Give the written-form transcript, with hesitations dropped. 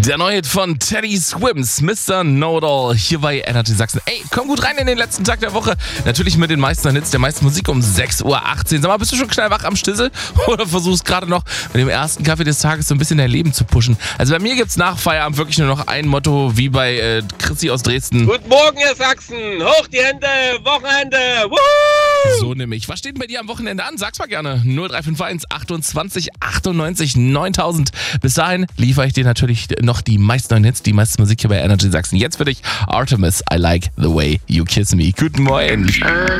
Der neue Hit von Teddy Swims, Mr. Know-It-All, hier bei Energy Sachsen. Ey, komm gut rein in den letzten Tag der Woche. Natürlich mit den meisten Hits, der meisten Musik um 6.18 Uhr. Sag mal, bist du schon schnell wach am Stissel? Oder versuchst gerade noch mit dem ersten Kaffee des Tages so ein bisschen dein Leben zu pushen? Also bei mir gibt's nach Feierabend wirklich nur noch ein Motto, wie bei Chrissy aus Dresden. Guten Morgen, ihr Sachsen! Hoch die Hände! Wochenende! Woohoo! So nämlich. Was steht denn bei dir am Wochenende an? Sag's mal gerne. 0351 28 98 9000. Bis dahin liefere ich dir natürlich noch die meisten neuen Hits, die meiste Musik hier bei Energy Sachsen. Jetzt für dich Artemis, I Like the Way You Kiss Me. Guten Morgen.